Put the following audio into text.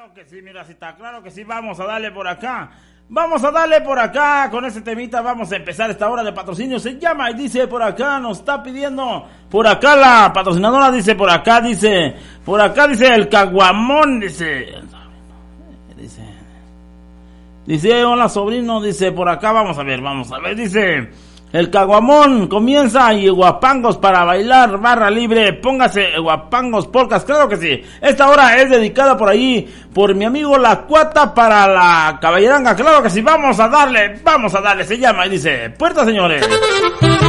Claro que sí, mira, si está claro que sí, vamos a darle por acá. Vamos a darle por acá, con ese temita vamos a empezar esta hora de patrocinio. Se llama y dice por acá, nos está pidiendo, por acá la patrocinadora dice, por acá dice el caguamón, dice, hola sobrino, dice, por acá vamos a ver, dice, el caguamón comienza y guapangos para bailar, barra libre, póngase guapangos polcas, claro que sí. Esta hora es dedicada por ahí, por mi amigo La Cuata para la caballeranga, claro que sí, vamos a darle, se llama y dice, puerta señores.